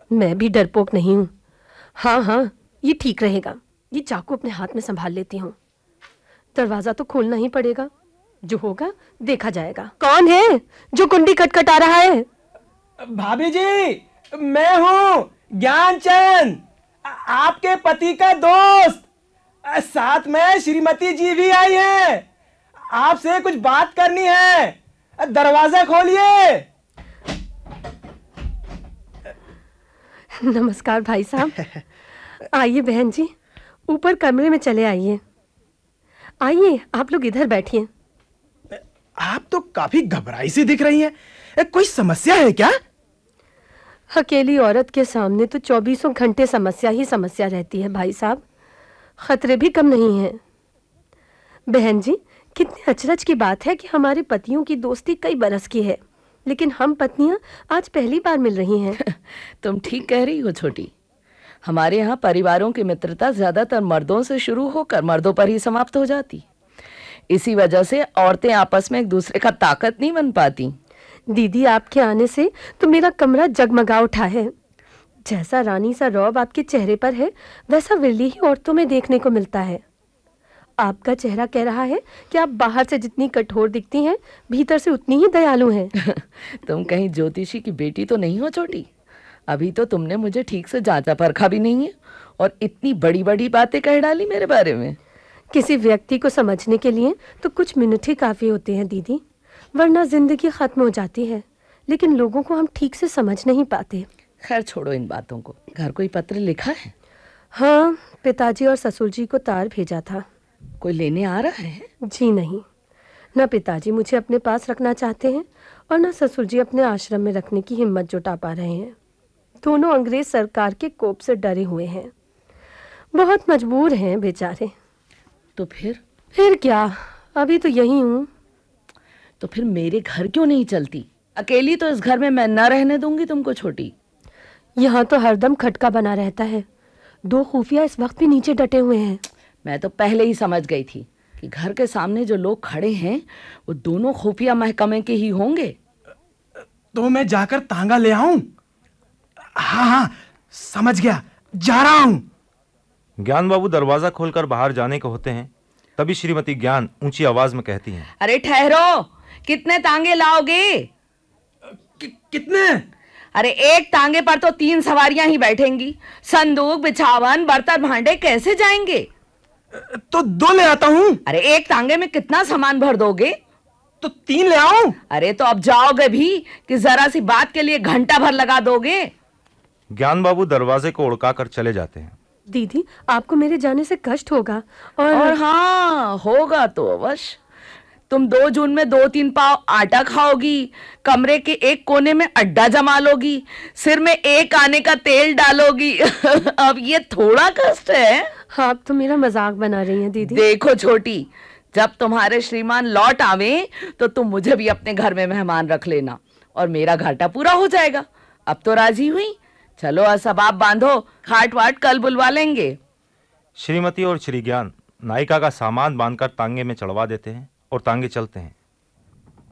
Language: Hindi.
मैं भी डरपोक नहीं हूँ। हाँ हाँ, ये ठीक रहेगा। ये चाकू अपने हाथ में संभाल लेती हूँ। दरवाजा तो खोलना ही पड़ेगा, जो होगा देखा जाएगा। कौन है जो कुंडी खटखटा रहा है? भाभी जी, मैं हूँ ज्ञानचंद, आपके पति का दोस्त। साथ में श्रीमती जी भी आई हैं। आपसे कुछ बात करनी है। दरवाजा खोलिए। नमस्कार भाई साहब। आइए बहन जी, ऊपर कमरे में चले आइए। आइए, आप लोग इधर बैठिए। आप तो काफी घबराई सी दिख रही हैं। कोई समस्या है क्या? अकेली औरत के सामने तो 24 घंटे समस्या ही समस्या रहती है भाई साहब। खतरे भी कम नहीं हैं। बहन जी, कितनी अचरज की बात है कि हमारे पतियों की दोस्ती कई बरस की है, लेकिन हम पत्नियां आज पहली बार मिल रही हैं। तुम ठीक कह रही हो छोटी। हमारे यहाँ परिवारों की मित्रता ज्यादातर मर्दों से शुरू होकर मर्दों पर ही समाप्त हो जाती। इसी वजह से औरतें आपस में एक दूसरे का ताकत नहीं बन पाती। दीदी, आपके आने से तो मेरा कमरा जगमगा उठा है। जैसा रानी सा रौब आपके चेहरे पर है, वैसा विरली ही औरतों में देखने को मिलता है। आपका चेहरा कह रहा है कि आप बाहर से जितनी कठोर दिखती हैं, भीतर से उतनी ही दयालु हैं। तुम कहीं ज्योतिषी की बेटी तो नहीं हो छोटी? अभी तो तुमने मुझे ठीक से जांचा परखा भी नहीं है और इतनी बड़ी बड़ी बातें कह डाली मेरे बारे में। किसी व्यक्ति को समझने के लिए तो कुछ मिनट ही काफी होते हैं दीदी, वरना जिंदगी खत्म हो जाती है। लेकिन लोगों को हम ठीक से समझ नहीं पाते। खैर छोड़ो इन बातों को। घर कोई पत्र लिखा है? हाँ, पिताजी और ससुर जी को तार भेजा था। कोई लेने आ रहा है? जी नहीं, ना पिताजी मुझे अपने पास रखना चाहते हैं और ना ससुर जी अपने आश्रम में रखने की हिम्मत जुटा पा रहे हैं। दोनों अंग्रेज सरकार के कोप से डरे हुए हैं। बहुत मजबूर हैं बेचारे। तो फिर क्या, अभी तो यही हूँ। तो फिर मेरे घर क्यों नहीं चलती? अकेली तो इस घर में मैं न रहने दूंगी तुमको छोटी। यहाँ तो हरदम खटका बना रहता है। 2 खुफिया इस वक्त भी नीचे डटे हुए हैं। मैं तो पहले ही समझ गई थी कि घर के सामने जो लोग खड़े हैं वो दोनों खुफिया महकमे के ही होंगे। तो मैं जाकर तांगा ले आऊं? हाँ हाँ, समझ गया, जा रहा हूं। ज्ञान बाबू दरवाजा खोलकर बाहर जाने को होते हैं, तभी श्रीमती ज्ञान ऊंची आवाज में कहती हैं, अरे ठहरो, कितने तांगे लाओगे? कितने? अरे एक तांगे पर तो 3 सवारियां ही बैठेंगी। संदूक, बिछावन, बर्तन, भांडे कैसे जाएंगे? तो 2 ले आता हूं। अरे एक तांगे में कितना सामान भर दोगे? तो 3 ले आऊं? अरे तो अब जाओगे भी कि जरा सी बात के लिए घंटा भर लगा दोगे? ज्ञान बाबू दरवाजे को उड़काकर चले जाते हैं। दीदी, आपको मेरे जाने से कष्ट होगा। और हाँ, होगा तो अवश्य। तुम 2 जून में 2-3 पाव आटा खाओगी, कमरे के एक कोने में अड्डा जमा लोगी, सिर में 1 आने का तेल डालोगी। अब ये थोड़ा कष्ट है? आप तो मेरा मजाक बना रही हैं दीदी। देखो छोटी, जब तुम्हारे श्रीमान लौट आवे तो तुम मुझे भी अपने घर में मेहमान रख लेना और मेरा घाटा पूरा हो जाएगा। अब तो राजी हुई? चलो असबाब बांधो, खाट वाट कल बुलवा लेंगे। श्रीमती और श्री ज्ञान नायिका का सामान बांधकर तांगे में चढ़वा देते हैं और तांगे चलते हैं।